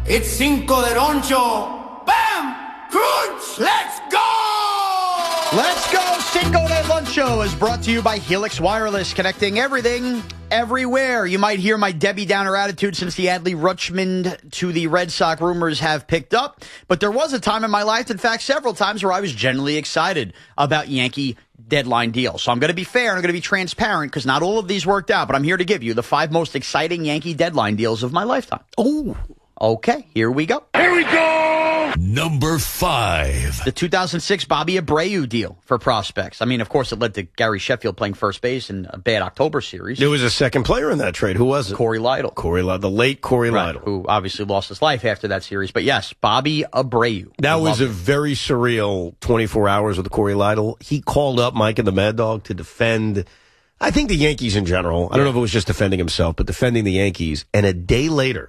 It's Cinco de Roncho. Bam! Crunch! Let's go! Let's go! Cinco de Luncho is brought to you by Helix Wireless, connecting everything, everywhere. You might hear my Debbie Downer attitude since the Adley Rutschman to the Red Sox rumors have picked up. But there was a time in my life, in fact, several times, where I was genuinely excited about Yankee deadline deals. So I'm going to be fair and I'm going to be transparent because not all of these worked out. But I'm here to give you the 5 most exciting Yankee deadline deals of my lifetime. Oh, okay. Here we go. Here we go! Number 5. The 2006 Bobby Abreu deal for prospects. I mean, of course, it led to Gary Sheffield playing first base in a bad October series. There was a second player in that trade. Who was it? Corey Lytle. The late Corey Lytle. Who obviously lost his life after that series. But yes, Bobby Abreu. That was a very surreal 24 hours with Corey Lytle. He called up Mike and the Mad Dog to defend, I think, the Yankees in general. I don't know if it was just defending himself, but defending the Yankees. And a day later,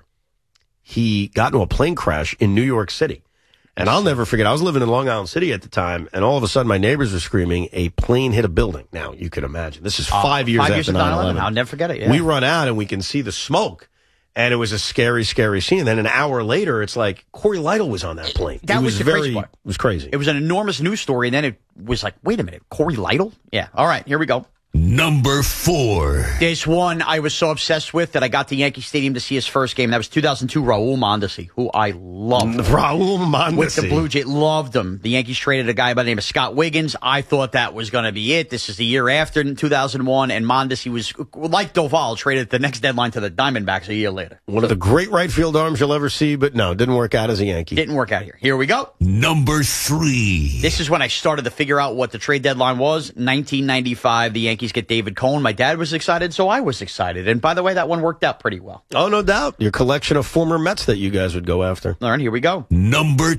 he got into a plane crash in New York City. And I'll never forget, I was living in Long Island City at the time, and all of a sudden my neighbors were screaming, a plane hit a building. Now, you can imagine. This is 5 years after 9/11. I'll never forget it. Yeah. We run out and we can see the smoke. And it was a scary, scary scene. And then an hour later, it's like Corey Lytle was on that plane. That was the crazy part. It was crazy. It was an enormous news story, and then it was like, wait a minute, Corey Lytle? Yeah. All right, here we go. Number 4. This one I was so obsessed with that I got to Yankee Stadium to see his first game. That was 2002, Raul Mondesi, who I loved. Raul Mondesi. With the Blue Jays, loved him. The Yankees traded a guy by the name of Scott Wiggins. I thought that was going to be it. This is the year after, in 2001, and Mondesi was, like Doval, traded at the next deadline to the Diamondbacks a year later. One of the great right field arms you'll ever see, but no, didn't work out as a Yankee. Didn't work out here. Here we go. Number 3. This is when I started to figure out what the trade deadline was. 1995, the Yankees get David Cohn. My dad was excited, so I was excited. And by the way, that one worked out pretty well. Oh, no doubt. Your collection of former Mets that you guys would go after. All right, here we go. Number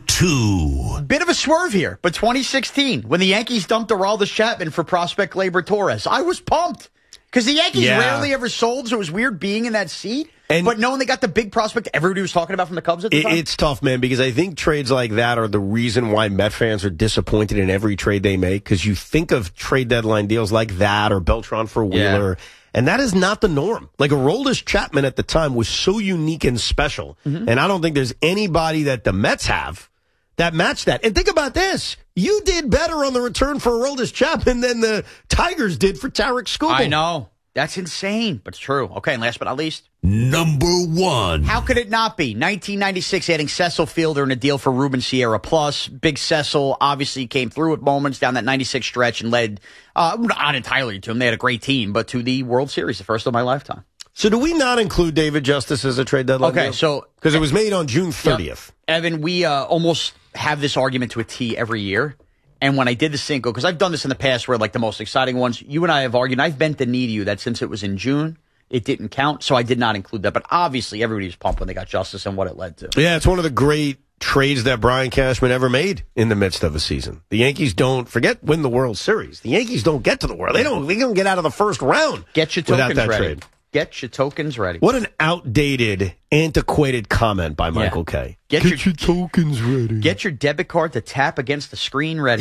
2. Bit of a swerve here, but 2016, when the Yankees dumped Aroldis Chapman for prospect Gleyber Torres, I was pumped. Because the Yankees rarely ever sold, so it was weird being in that seat. But knowing they got the big prospect everybody was talking about from the Cubs at the time. It's tough, man, because I think trades like that are the reason why Met fans are disappointed in every trade they make. Because you think of trade deadline deals like that or Beltran for Wheeler, and that is not the norm. Like Aroldis Chapman at the time was so unique and special, and I don't think there's anybody that the Mets have that matched that. And think about this. You did better on the return for Aroldis Chapman than the Tigers did for Tarek Skubal. I know. That's insane, but it's true. Okay, and last but not least. Number 1. How could it not be? 1996, adding Cecil Fielder in a deal for Ruben Sierra Plus. Big Cecil obviously came through at moments down that 96 stretch and led, not entirely to him. They had a great team, but to the World Series, the first of my lifetime. So do we not include David Justice as a trade deadline deal? So because it was made on June 30th. Yeah, Evan, we almost have this argument to a T every year. And when I did the Cinco, because I've done this in the past where like the most exciting ones, you and I have argued, and I've bent the knee to you that since it was in June, it didn't count. So I did not include that. But obviously everybody was pumped when they got Justice and what it led to. Yeah, it's one of the great trades that Brian Cashman ever made in the midst of a season. The Yankees don't win the World Series. The Yankees don't get to the World. They don't get out of the first round. Get your tokens without that ready. trade. Get your tokens ready. What an outdated, antiquated comment by Michael Kay. Get your tokens ready. Get your debit card to tap against the screen ready.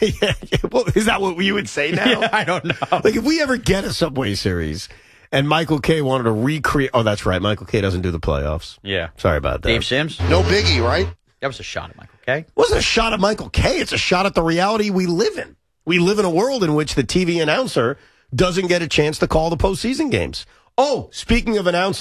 Well, is that what you would say now? Yeah, I don't know. Like if we ever get a Subway Series and Michael Kay wanted to recreate... Oh, that's right. Michael Kay doesn't do the playoffs. Yeah. Sorry about that. Dave Sims? No biggie, right? That was a shot at Michael Kay. It wasn't a shot at Michael Kay. It's a shot at the reality we live in. We live in a world in which the TV announcer doesn't get a chance to call the postseason games. Oh, speaking of announcers.